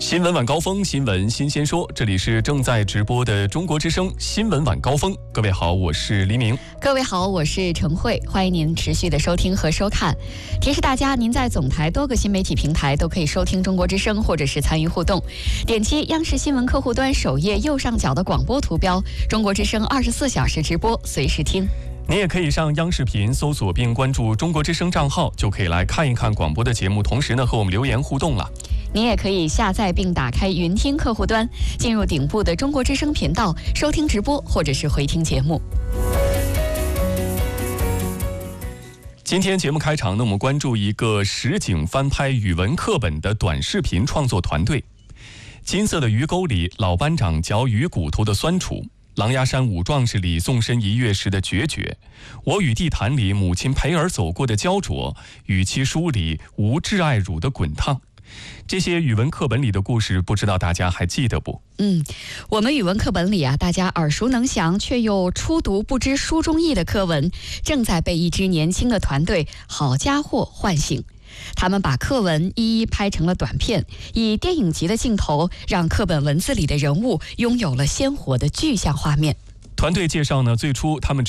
新闻晚高峰，新闻新鲜说，这里是正在直播的中国之声新闻晚高峰。各位好，我是黎明。 各位好，我是陈慧，欢迎您持续的收听和收看。提示大家，您在总台多个新媒体平台都可以收听中国之声，或者是参与互动。点击央视新闻客户端首页右上角的广播图标，中国之声24小时直播，随时听。 你也可以上央视频搜索并关注中国之声账号，就可以来看一看广播的节目，同时呢和我们留言互动了。 你也可以下载并打开云听客户端，进入顶部的中国之声频道，收听直播或者是回听节目。 今天节目开场呢，我们关注一个实景翻拍语文课本的短视频创作团队。金色的鱼沟里，老班长嚼鱼骨头的酸楚；狼牙山五壮士里，纵身一跃时的决绝；我与地坛里，母亲陪儿走过的焦灼；与其书里，无挚爱乳的滚烫。这些语文课本里的故事，不知道大家还记得不？ 我们语文课本里啊，大家耳熟能详却又初读不知书中意的课文，正在被一支年轻的团队好家伙唤醒。他们把课文一一拍成了短片，以电影级的镜头，让课本文字里的人物拥有了鲜活的具象画面。 团队介绍呢，最初他们